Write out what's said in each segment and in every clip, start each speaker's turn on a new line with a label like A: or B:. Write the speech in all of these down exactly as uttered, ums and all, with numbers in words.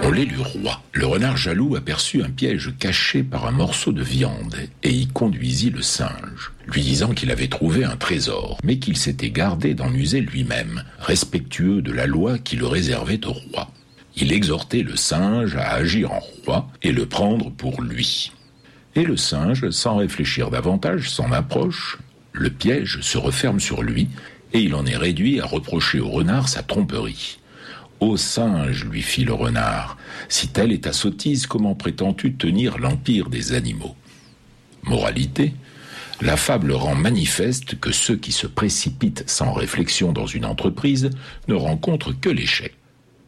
A: On l'élut roi. Le renard jaloux aperçut un piège caché par un morceau de viande et y conduisit le singe, lui disant qu'il avait trouvé un trésor, mais qu'il s'était gardé d'en user lui-même, respectueux de la loi qui le réservait au roi. Il exhortait le singe à agir en roi et le prendre pour lui. Et le singe, sans réfléchir davantage, s'en approche, le piège se referme sur lui, et il en est réduit à reprocher au renard sa tromperie. « Ô singe, lui fit le renard, si telle est ta sottise, comment prétends-tu tenir l'empire des animaux ?» Moralité, la fable rend manifeste que ceux qui se précipitent sans réflexion dans une entreprise ne rencontrent que l'échec.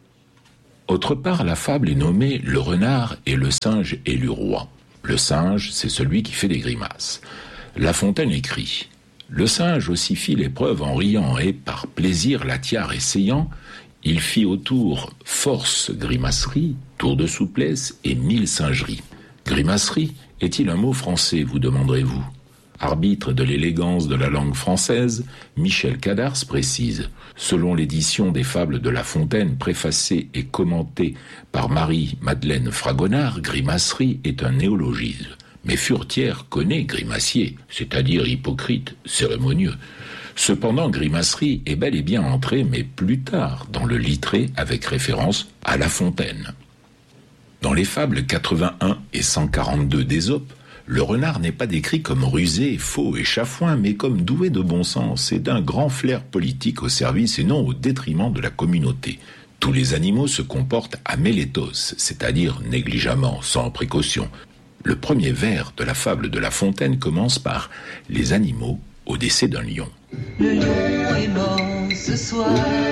A: Autre part, la fable est nommée « Le renard et le singe élu roi ». Le singe, c'est celui qui fait des grimaces. La Fontaine écrit « Le singe aussi fit l'épreuve en riant, et par plaisir la tiare essayant, il fit autour force grimacerie, tour de souplesse et mille singeries. » Grimacerie est-il un mot français, vous demanderez-vous? Arbitre de l'élégance de la langue française, Michel Cadars précise « Selon l'édition des Fables de La Fontaine, préfacée et commentée par Marie-Madeleine Fragonard, grimacerie est un néologisme. Mais Furetière connaît grimacier, c'est-à-dire hypocrite, cérémonieux. Cependant, grimacerie est bel et bien entrée, mais plus tard, dans le littré avec référence à La Fontaine. » Dans les fables quatre-vingt-un et cent quarante-deux d'Ésope, le renard n'est pas décrit comme rusé, faux et chafouin, mais comme doué de bon sens et d'un grand flair politique au service et non au détriment de la communauté. Tous les animaux se comportent à mélétos, c'est-à-dire négligemment, sans précaution. Le premier vers de la fable de La Fontaine commence par « Les animaux au décès d'un lion ».
B: Le lion est mort ce soir.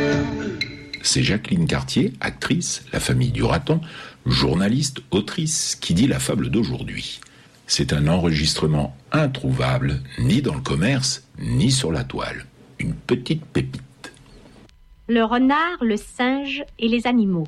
A: C'est Jacqueline Cartier, actrice, la famille du raton, journaliste, autrice, qui dit la fable d'aujourd'hui. C'est un enregistrement introuvable, ni dans le commerce, ni sur la toile. Une petite pépite.
C: Le renard, le singe et les animaux.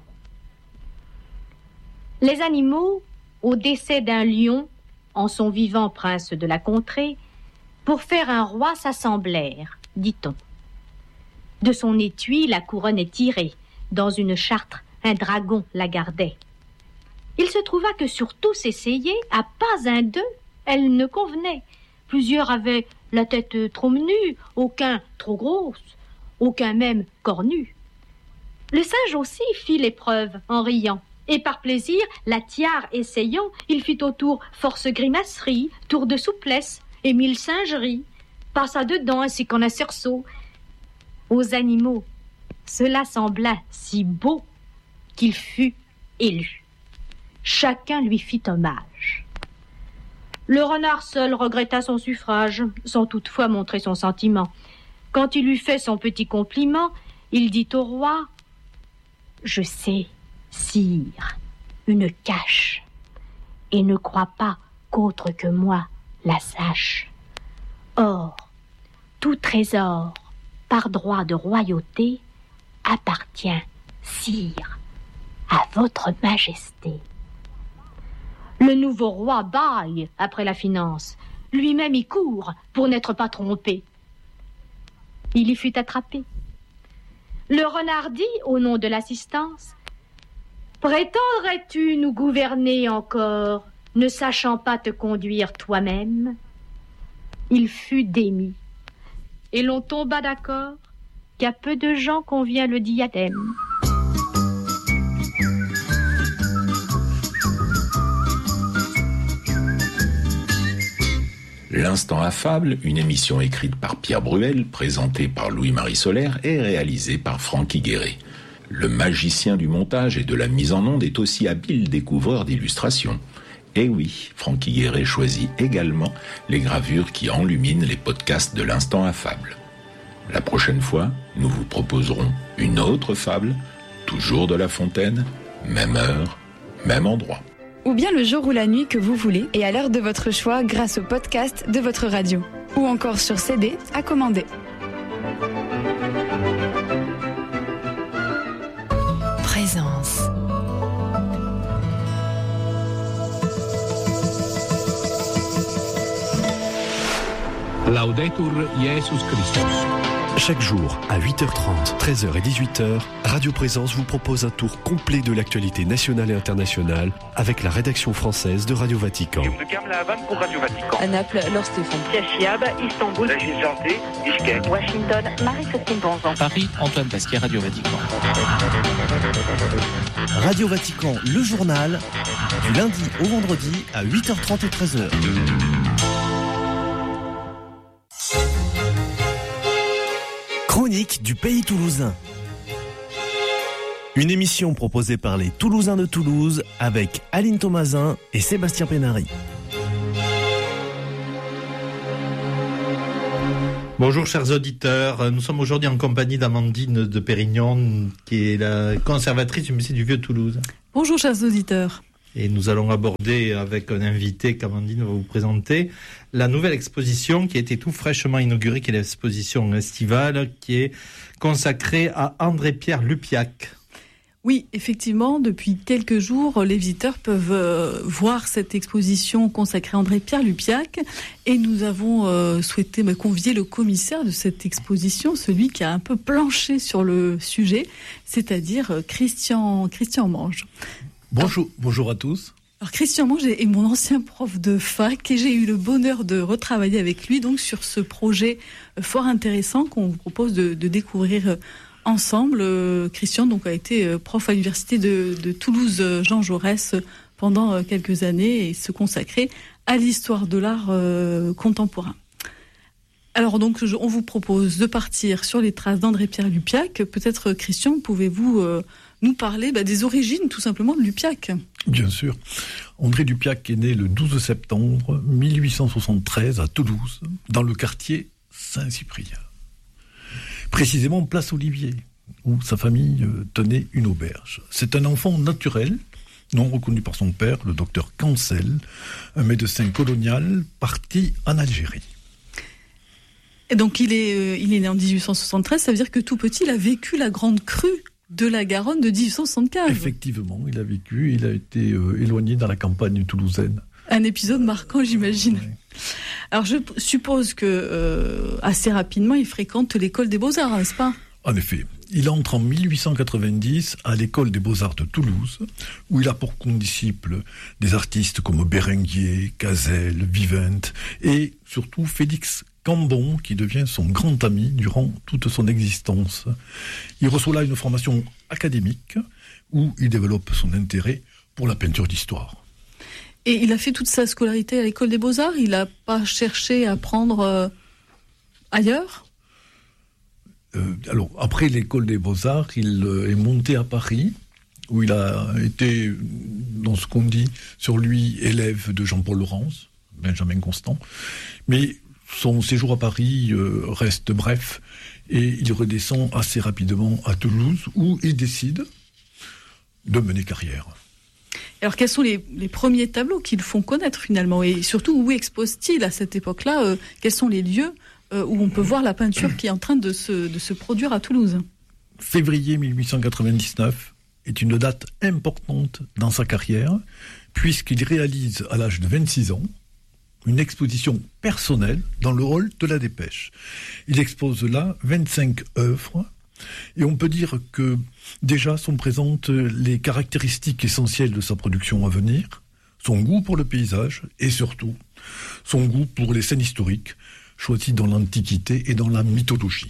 C: Les animaux, au décès d'un lion, en son vivant prince de la contrée, pour faire un roi s'assemblèrent, dit-on. De son étui, la couronne est tirée. Dans une chartre, un dragon la gardait. Il se trouva que sur tous essayés, à pas un d'eux, elle ne convenait. Plusieurs avaient la tête trop menue, aucun trop grosse, aucun même cornu. Le singe aussi fit l'épreuve en riant, et par plaisir, la tiare essayant, il fit autour force grimacerie, tour de souplesse et mille singeries, passa dedans ainsi qu'en un cerceau. Aux animaux, cela sembla si beau qu'il fut élu. Chacun lui fit hommage. Le renard seul regretta son suffrage, sans toutefois montrer son sentiment. Quand il eut fait son petit compliment, il dit au roi « Je sais, sire, une cache, et ne crois pas qu'autre que moi la sache. Or, tout trésor, par droit de royauté, appartient, sire, à votre majesté. » Le nouveau roi bâille après la finance. Lui-même y court pour n'être pas trompé. Il y fut attrapé. Le renard dit, au nom de l'assistance, « Prétendrais-tu nous gouverner encore, ne sachant pas te conduire toi-même ?» Il fut démis. Et l'on tomba d'accord qu'à peu de gens convient le diadème.
A: L'Instant Affable, une émission écrite par Pierre Bruel, présentée par Louis-Marie Solaire et réalisée par Francky Guéret. Le magicien du montage et de la mise en onde est aussi habile découvreur d'illustrations. Et oui, Francky Guéret choisit également les gravures qui enluminent les podcasts de l'Instant Affable. La prochaine fois, nous vous proposerons une autre fable, toujours de La Fontaine, même heure, même endroit.
D: Ou bien le jour ou la nuit que vous voulez et à l'heure de votre choix grâce au podcast de votre radio. Ou encore sur C D à commander.
E: Présence.
F: Laudetur Jesus Christus. Chaque jour, à huit heures trente, treize heures et dix-huit heures, Radio Présence vous propose un tour complet de l'actualité nationale et internationale avec la rédaction française de Radio Vatican.
G: La Havane pour Radio Vatican.
H: À Naples, Laure Stéphane.
I: Cachiab, Istanbul.
G: La Santé, Bishkek.
I: Washington, Marie-Sophie Bonzan.
J: Paris, Antoine Pasquier, Radio Vatican.
K: Radio Vatican, le journal, du lundi au vendredi à huit heures trente et treize heures. Chronique du pays toulousain. Une émission proposée par les Toulousains de Toulouse avec Aline Thomasin et Sébastien Pénary.
L: Bonjour chers auditeurs, nous sommes aujourd'hui en compagnie d'Amandine de Pérignon qui est la conservatrice du musée du Vieux-Toulouse.
M: Bonjour chers auditeurs.
L: Et nous allons aborder avec un invité qu'Amandine va vous présenter la nouvelle exposition qui a été tout fraîchement inaugurée, qui est l'exposition estivale, qui est consacrée à André-Pierre Lupiac.
M: Oui, effectivement, depuis quelques jours, les visiteurs peuvent euh, voir cette exposition consacrée à André-Pierre Lupiac. Et nous avons euh, souhaité bah, convier le commissaire de cette exposition, celui qui a un peu planché sur le sujet, c'est-à-dire euh, Christian, Christian Mange.
N: Bonjour, Alors, bonjour à tous.
M: Alors Christian Mange est mon ancien prof de fac et j'ai eu le bonheur de retravailler avec lui donc sur ce projet fort intéressant qu'on vous propose de, de découvrir ensemble. Christian donc a été prof à l'université de, de Toulouse Jean Jaurès pendant quelques années et se consacrait à l'histoire de l'art euh, contemporain. Alors donc je, on vous propose de partir sur les traces d'André-Pierre Lupiac. Peut-être Christian, pouvez-vous euh, nous parler bah, des origines tout simplement de Lupiac ?
N: Bien sûr. André Lupiac est né le douze septembre mille huit cent soixante-treize à Toulouse, dans le quartier Saint-Cyprien. Précisément place Olivier, où sa famille tenait une auberge. C'est un enfant naturel, non reconnu par son père, le docteur Cancel, un médecin colonial parti en Algérie.
M: Et donc il est, euh, il est né en dix-huit cent soixante-treize, ça veut dire que tout petit, il a vécu la grande crue de la Garonne de dix-huit cent soixante-quinze.
N: Effectivement, il a vécu, il a été euh, éloigné dans la campagne toulousaine.
M: Un épisode marquant, j'imagine. Oui. Alors je suppose que euh, assez rapidement, il fréquente l'école des Beaux-Arts, n'est-ce pas ?
N: En effet, il entre en mille huit cent quatre-vingt-dix à l'école des Beaux-Arts de Toulouse, où il a pour condisciples des artistes comme Berenguer, Cazel, Vivent et surtout Félix Cambon, qui devient son grand ami durant toute son existence. Il reçoit là une formation académique où il développe son intérêt pour la peinture d'histoire.
M: Et il a fait toute sa scolarité à l'école des Beaux-Arts ? Il n'a pas cherché à apprendre euh, ailleurs ?
N: euh, Alors, après l'école des Beaux-Arts, il euh, est monté à Paris, où il a été, dans ce qu'on dit sur lui, élève de Jean-Paul Laurence, Benjamin Constant. Mais son séjour à Paris euh, reste bref, et il redescend assez rapidement à Toulouse, où il décide de mener carrière.
M: Alors, quels sont les, les premiers tableaux qui le font connaître, finalement ? Et surtout, où expose-t-il à cette époque-là ? euh, Quels sont les lieux euh, où on peut voir la peinture qui est en train de se, de se produire à Toulouse ?
N: Février mille huit cent quatre-vingt-dix-neuf est une date importante dans sa carrière, puisqu'il réalise, à l'âge de vingt-six ans, une exposition personnelle dans le hall de la Dépêche. Il expose là vingt-cinq œuvres, et on peut dire que déjà sont présentes les caractéristiques essentielles de sa production à venir, son goût pour le paysage et surtout son goût pour les scènes historiques choisies dans l'Antiquité et dans la mythologie.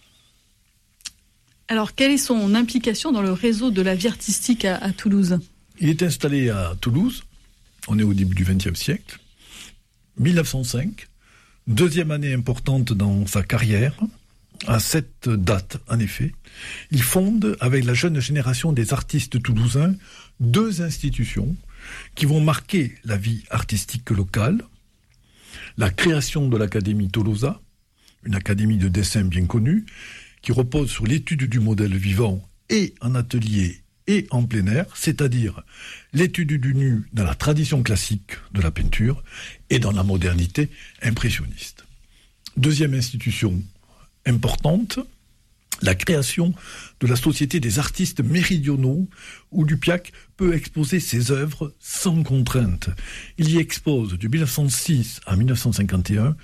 M: Alors, quelle est son implication dans le réseau de la vie artistique à, à Toulouse ?
N: Il est installé à Toulouse, on est au début du vingtième siècle, mille neuf cent cinq, deuxième année importante dans sa carrière. À cette date, en effet, il fonde avec la jeune génération des artistes toulousains deux institutions qui vont marquer la vie artistique locale. La création de l'Académie Tolosa, une académie de dessin bien connue, qui repose sur l'étude du modèle vivant et en atelier et en plein air, c'est-à-dire l'étude du nu dans la tradition classique de la peinture et dans la modernité impressionniste. Deuxième institution importante, la création de la Société des artistes méridionaux, où Lupiac peut exposer ses œuvres sans contrainte. Il y expose de mille neuf cent six à mille neuf cent cinquante et un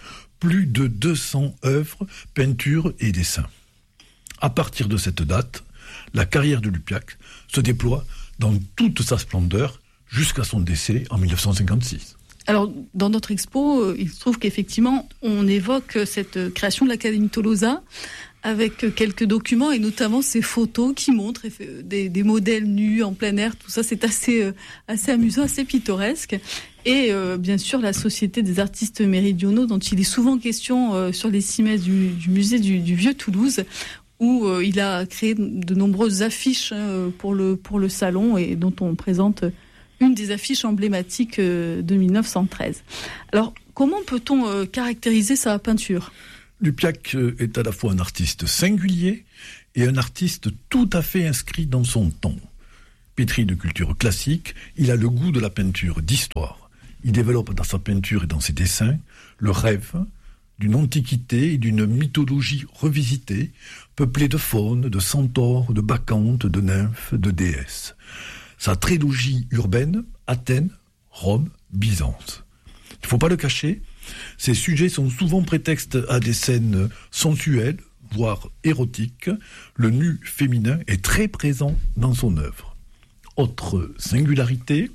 N: plus de deux cents œuvres, peintures et dessins. À partir de cette date, la carrière de Lupiac se déploie dans toute sa splendeur jusqu'à son décès en dix-neuf cent cinquante-six.
M: Alors, dans notre expo, il se trouve qu'effectivement, on évoque cette création de l'Académie Tolosa avec quelques documents et notamment ces photos qui montrent des, des modèles nus en plein air. Tout ça, c'est assez, assez amusant, assez pittoresque. Et euh, bien sûr, la Société des artistes méridionaux, dont il est souvent question euh, sur les cimaises du, du musée du, du Vieux-Toulouse, où euh, il a créé de nombreuses affiches euh, pour, le, pour le salon et dont on présente une des affiches emblématiques euh, de dix-neuf cent treize. Alors, comment peut-on euh, caractériser sa peinture ?
N: Lupiac est à la fois un artiste singulier et un artiste tout à fait inscrit dans son temps. Pétri de culture classique, il a le goût de la peinture d'histoire. Il développe dans sa peinture et dans ses dessins le rêve d'une antiquité et d'une mythologie revisitée, peuplée de faunes, de centaures, de bacchantes, de nymphes, de déesses. Sa trilogie urbaine, Athènes, Rome, Byzance. Il ne faut pas le cacher, ces sujets sont souvent prétexte à des scènes sensuelles, voire érotiques. Le nu féminin est très présent dans son œuvre. Autre singularité,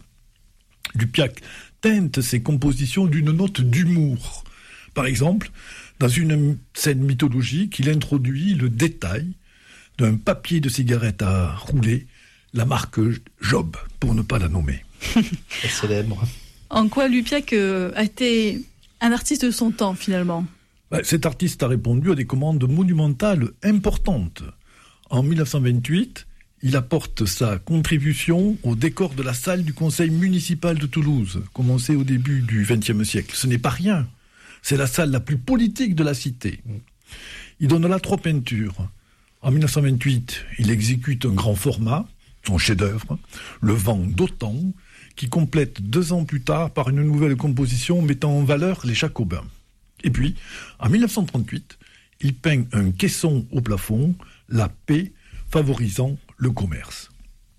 N: Lupiac teinte ses compositions d'une note d'humour. Par exemple, dans une scène mythologique, il introduit le détail d'un papier de cigarette à rouler, la marque Job, pour ne pas la nommer.
L: C'est célèbre.
M: En quoi Lupiac a été un artiste de son temps, finalement ?
N: Cet artiste a répondu à des commandes monumentales importantes. En dix-neuf cent vingt-huit, il apporte sa contribution au décor de la salle du conseil municipal de Toulouse, commencée au début du vingtième siècle. Ce n'est pas rien. C'est la salle la plus politique de la cité. Il donne là trois peintures. En dix-neuf cent vingt-huit, il exécute un grand format, son chef-d'œuvre, Le vent d'Autan, qui complète deux ans plus tard par une nouvelle composition mettant en valeur les Jacobins. Et puis, en dix-neuf cent trente-huit, il peint un caisson au plafond, la paix favorisant le commerce.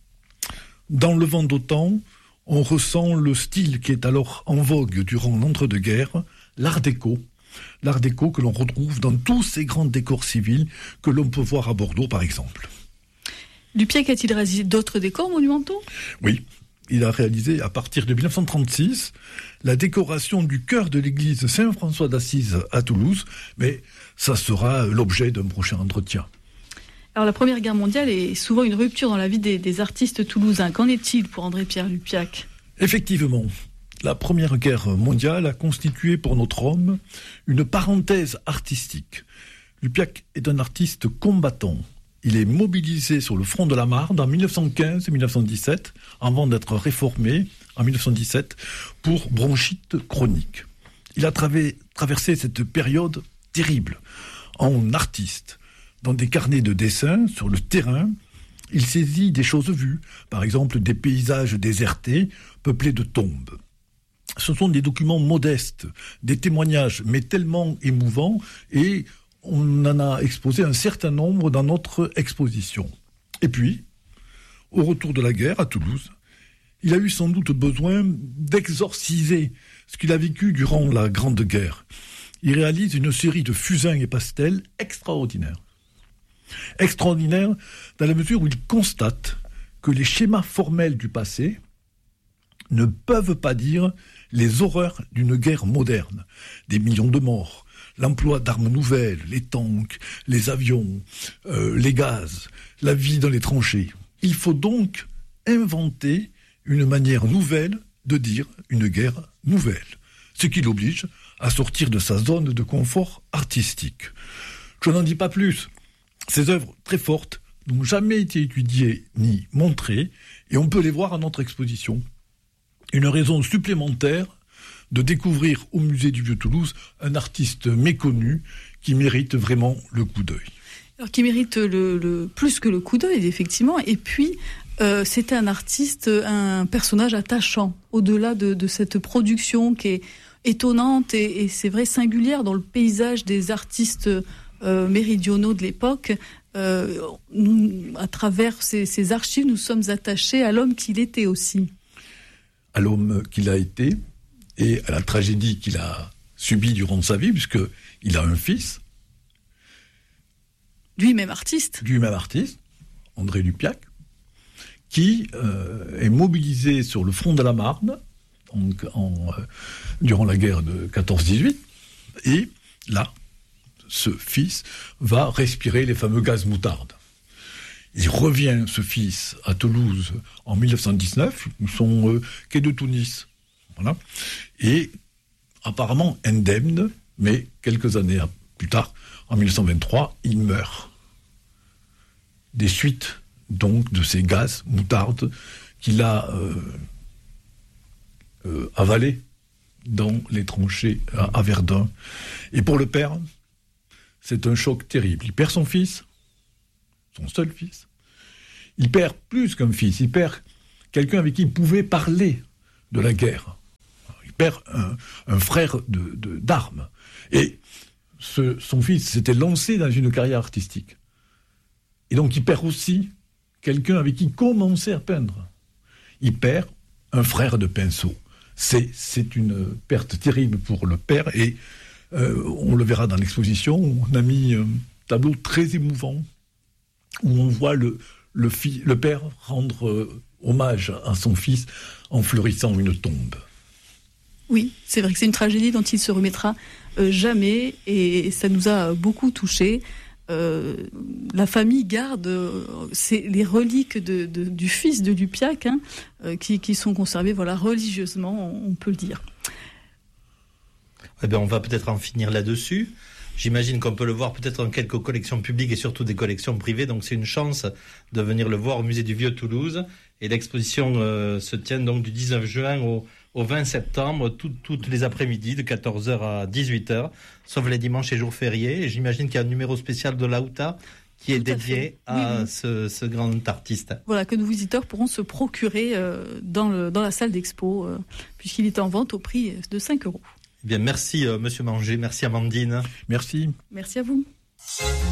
N: Dans Le vent d'Autan, on ressent le style qui est alors en vogue durant l'entre-deux-guerres, l'art déco. L'art déco que l'on retrouve dans tous ces grands décors civils que l'on peut voir à Bordeaux, par exemple.
M: Lupiac a-t-il réalisé d'autres décors monumentaux ?
N: Oui. Il a réalisé, à partir de dix-neuf cent trente-six, la décoration du chœur de l'église Saint-François d'Assise à Toulouse, mais ça sera l'objet d'un prochain entretien.
M: Alors la Première Guerre mondiale est souvent une rupture dans la vie des, des artistes toulousains. Qu'en est-il pour André-Pierre Lupiac ?
N: Effectivement, la Première Guerre mondiale a constitué pour notre homme une parenthèse artistique. Lupiac est un artiste combattant. Il est mobilisé sur le front de la Marne en dix-neuf cent quinze et dix-neuf cent dix-sept, avant d'être réformé en dix-neuf cent dix-sept pour bronchite chronique. Il a travé, traversé cette période terrible en artiste. Dans des carnets de dessin, sur le terrain, il saisit des choses vues, par exemple des paysages désertés, peuplés de tombes. Ce sont des documents modestes, des témoignages, mais tellement émouvants, et on en a exposé un certain nombre dans notre exposition. Et puis, au retour de la guerre à Toulouse, il a eu sans doute besoin d'exorciser ce qu'il a vécu durant la Grande Guerre. Il réalise une série de fusains et pastels extraordinaires. Extraordinaires dans la mesure où il constate que les schémas formels du passé ne peuvent pas dire les horreurs d'une guerre moderne, des millions de morts, l'emploi d'armes nouvelles, les tanks, les avions, euh, les gaz, la vie dans les tranchées. Il faut donc inventer une manière nouvelle de dire une guerre nouvelle, ce qui l'oblige à sortir de sa zone de confort artistique. Je n'en dis pas plus. Ces œuvres très fortes n'ont jamais été étudiées ni montrées, et on peut les voir à notre exposition. Une raison supplémentaire de découvrir au musée du Vieux-Toulouse un artiste méconnu qui mérite vraiment le coup d'œil.
M: Alors qui mérite le, le plus que le coup d'œil, effectivement. Et puis, euh, c'était un artiste, un personnage attachant, au-delà de, de cette production qui est étonnante et, et c'est vrai singulière dans le paysage des artistes euh, méridionaux de l'époque. Euh, nous, à travers ces, ces archives, nous sommes attachés à l'homme qu'il était aussi.
N: À l'homme qu'il a été et à la tragédie qu'il a subi durant sa vie, puisqu'il a un fils.
M: Lui-même artiste.
N: Lui-même artiste, André Lupiac, qui euh, est mobilisé sur le front de la Marne en, en, euh, durant la guerre de quatorze dix-huit. Et là, ce fils va respirer les fameux gaz moutarde. Il revient, ce fils, à Toulouse en mille neuf cent dix-neuf, son euh, quai de Tunis. Voilà. Et apparemment indemne, mais quelques années plus tard, en mille neuf cent vingt-trois, il meurt. Des suites, donc, de ces gaz moutarde qu'il a euh, euh, avalés dans les tranchées à, à Verdun. Et pour le père, c'est un choc terrible. Il perd son fils, son seul fils. Il perd plus qu'un fils, il perd quelqu'un avec qui il pouvait parler de la guerre. Il perd un, un frère de, de, d'armes. Et ce, son fils s'était lancé dans une carrière artistique. Et donc il perd aussi quelqu'un avec qui il commençait à peindre. Il perd un frère de pinceau. C'est, c'est une perte terrible pour le père, et euh, on le verra dans l'exposition. On a mis un tableau très émouvant où on voit le, le, fi, le père rendre euh, hommage à son fils en fleurissant une tombe.
M: Oui, c'est vrai que c'est une tragédie dont il ne se remettra euh, jamais, et ça nous a beaucoup touchés. Euh, la famille garde euh, c'est les reliques de, de, du fils de Lupiac, hein, euh, qui, qui sont conservées, voilà, religieusement, on peut le dire.
L: Eh bien, on va peut-être en finir là-dessus. J'imagine qu'on peut le voir peut-être dans quelques collections publiques et surtout des collections privées, donc c'est une chance de venir le voir au musée du Vieux-Toulouse. Et l'exposition euh, se tient donc du dix-neuf juin au, au vingt septembre, tout, toutes les après-midi, de quatorze heures à dix-huit heures, sauf les dimanches et jours fériés. Et j'imagine qu'il y a un numéro spécial de Lauta qui est tout dédié à, à oui, oui. Ce, ce grand artiste. Voilà,
M: que nos visiteurs pourront se procurer euh, dans, le, dans la salle d'expo, euh, puisqu'il est en vente au prix de cinq euros.
L: Eh bien, merci euh, Monsieur Manger, merci Amandine.
N: Merci.
M: Merci à vous.